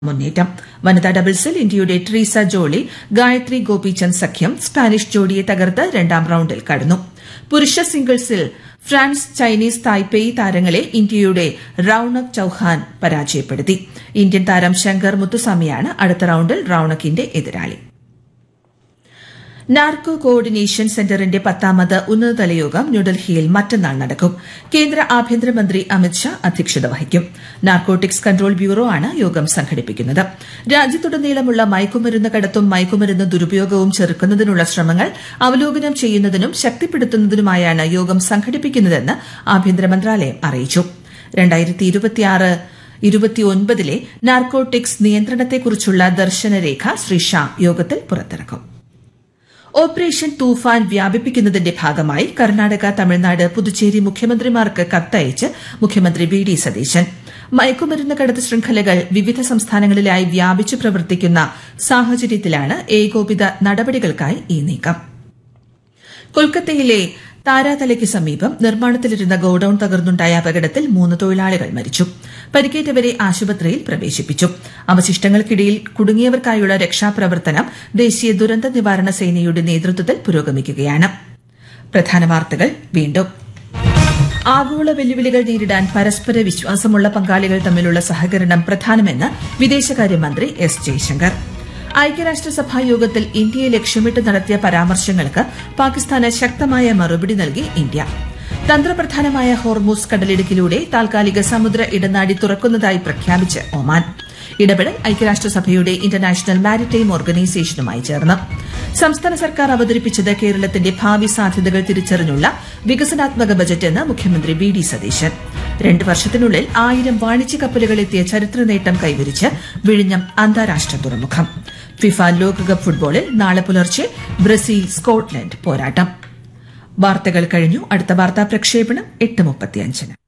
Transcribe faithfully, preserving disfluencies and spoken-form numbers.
മുന്നേറ്റം. വനിതാ ഡബിൾസിൽ ഇന്ത്യയുടെ ട്രീസ ജോളി ഗായത്രി ഗോപിചന്ദ് സഖ്യം സ്പാനിഷ് ജോഡിയെ തകർത്ത് രണ്ടാം റൌണ്ടിൽ കടന്നു. പുരുഷ സിംഗിൾസിൽ ഫ്രാൻസ് ചൈനീസ് തായ്പേയ് താരങ്ങളെ ഇന്ത്യയുടെ റൌണക് ചൌഹാൻ പരാജയപ്പെടുത്തി. ഇന്ത്യൻ താരം ശങ്കർ മുത്തുസ്വാമിയാണ് അടുത്ത റൌണ്ടിൽ റൌണക്കിന്റെ എതിരാളി. നാർക്കോ കോർഡിനേഷൻ സെന്ററിന്റെ പത്താമത് ഉന്നതതല യോഗം ന്യൂഡൽഹിയിൽ മറ്റന്നാൾ നടക്കും. കേന്ദ്ര ആഭ്യന്തരമന്ത്രി അമിത്ഷാ അധ്യക്ഷത വഹിക്കും. നാർക്കോട്ടിക്സ് കൺട്രോൾ ബ്യൂറോ ആണ് യോഗം സംഘടിപ്പിക്കുന്നത്. രാജ്യത്തുടനീളമുള്ള മയക്കുമരുന്ന് കടത്തും മയക്കുമരുന്ന് ദുരുപയോഗവും ചെറുക്കുന്നതിനുള്ള ശ്രമങ്ങൾ അവലോകനം ചെയ്യുന്നതിനും ശക്തിപ്പെടുത്തുന്നതിനുമായാണ് യോഗം സംഘടിപ്പിക്കുന്നതെന്ന് ആഭ്യന്തര മന്ത്രാലയം അറിയിച്ചു. ഇരുപത്തിയൊൻപതിലെ നാർക്കോട്ടിക്സ് നിയന്ത്രണത്തെക്കുറിച്ചുള്ള ദർശനരേഖ ശ്രീ ഷാ യോഗത്തിൽ പുറത്തിറക്കും. ഓപ്പറേഷൻ തൂഫാൻ വ്യാപിപ്പിക്കുന്നതിന്റെ ഭാഗമായി കർണാടക, തമിഴ്നാട്, പുതുച്ചേരി മുഖ്യമന്ത്രിമാർക്ക് കത്തയച്ച് മുഖ്യമന്ത്രി വി ഡി സതീശൻ. മയക്കുമരുന്ന് കടത്ത് ശൃംഖലകൾ വിവിധ സംസ്ഥാനങ്ങളിലായി വ്യാപിച്ചു പ്രവർത്തിക്കുന്ന സാഹചര്യത്തിലാണ് ഏകോപിത നടപടികൾക്കായി ഈ നീക്കം. കൊൽക്കത്തയിലെ താരാതലയ്ക്ക് സമീപം നിർമ്മാണത്തിലിരുന്ന ഗോഡൌൺ തകർന്നുണ്ടായ അപകടത്തിൽ മൂന്ന് തൊഴിലാളികൾ മരിച്ചു. പരിക്കേറ്റവരെ ആശുപത്രിയിൽ പ്രവേശിപ്പിച്ചു. അവശിഷ്ടങ്ങൾക്കിടയിൽ കുടുങ്ങിയവർക്കായുള്ള രക്ഷാപ്രവർത്തനം ദേശീയ ദുരന്ത നിവാരണ സേനയുടെ നേതൃത്വത്തിൽ പുരോഗമിക്കുകയാണ്. പ്രധാന വാർത്തകൾ വീണ്ടും. ആഗോള വെല്ലുവിളികൾ നേരിടാൻ പരസ്പര വിശ്വാസമുള്ള പങ്കാളികൾ തമ്മിലുള്ള സഹകരണം പ്രധാനമെന്ന് വിദേശകാര്യമന്ത്രി എസ് ജയശങ്കർ. ഐക്യരാഷ്ട്രസഭാ യോഗത്തിൽ ഇന്ത്യയെ ലക്ഷ്യമിട്ട് നടത്തിയ പരാമർശങ്ങൾക്ക് പാകിസ്ഥാന് ശക്തമായ മറുപടി നൽകി ഇന്ത്യ. തന്ത്രപ്രധാനമായ ഹോർമൂസ് കടലിടുക്കിലൂടെ താൽക്കാലിക സമുദ്ര ഇടനാഴി തുറക്കുന്നതായി പ്രഖ്യാപിച്ച് ഒമാൻ. ഇടപെടൽ ഐക്യരാഷ്ട്രസഭയുടെ ഇന്റർനാഷണൽ മാരിടൈം ഓർഗനൈസേഷനുമായി ചേർന്ന്. സംസ്ഥാന സർക്കാർ അവതരിപ്പിച്ചത് കേരളത്തിന്റെ ഭാവി സാധ്യതകൾ തിരിച്ചറിഞ്ഞുള്ള വികസനാത്മക ബജറ്റെന്ന് മുഖ്യമന്ത്രി വി ഡി സതീശൻ. രണ്ട് വർഷത്തിനുള്ളിൽ ആയിരം വാണിജ്യ കപ്പലുകൾ എത്തിയ ചരിത്ര നേട്ടം കൈവരിച്ച് വിഴിഞ്ഞം അന്താരാഷ്ട്ര തുറമുഖം. ഫിഫ ലോകകപ്പ് ഫുട്ബോളിൽ നാളെ പുലർച്ചെ ബ്രസീൽ സ്കോട്ട്ലൻഡ് പോരാട്ടം. വാർത്തകൾ കഴിഞ്ഞു. അടുത്ത വാർത്താ പ്രക്ഷേപണം എട്ട് മുപ്പത്തിയഞ്ചിന്.